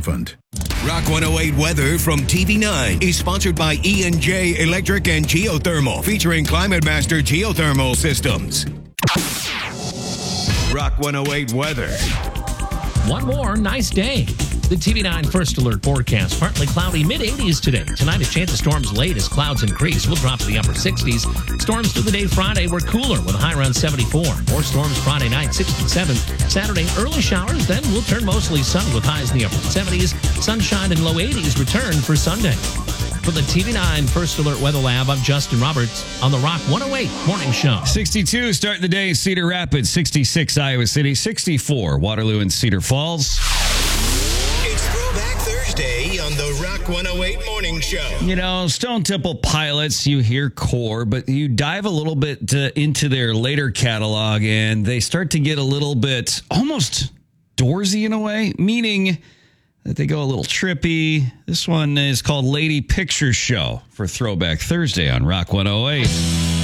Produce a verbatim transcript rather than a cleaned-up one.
Fund. Rock one oh eight weather from T V nine is sponsored by E and J Electric and Geothermal, featuring Climate Master Geothermal Systems. Rock one oh eight weather. One more nice day. The T V nine First Alert forecast. Partly cloudy, mid-eighties today. Tonight, a chance of storms late as clouds increase. We'll drop to the upper sixties. Storms through the day Friday were cooler with a high around seventy-four. More storms Friday night, sixty-seven. Saturday, early showers. Then we'll turn mostly sunny with highs in the upper seventies. Sunshine and low eighties return for Sunday. For the T V nine First Alert Weather Lab, I'm Justin Roberts on the Rock one oh eight Morning Show. sixty-two starting the day, Cedar Rapids. sixty-six, Iowa City. sixty-four, Waterloo and Cedar Falls. It's Throwback Thursday on the Rock one oh eight Morning Show. You know, Stone Temple Pilots, you hear core, but you dive a little bit uh, into their later catalog, and they start to get a little bit almost Doorsy in a way, meaning that they go a little trippy. This one is called Lady Picture Show for Throwback Thursday on Rock one oh eight.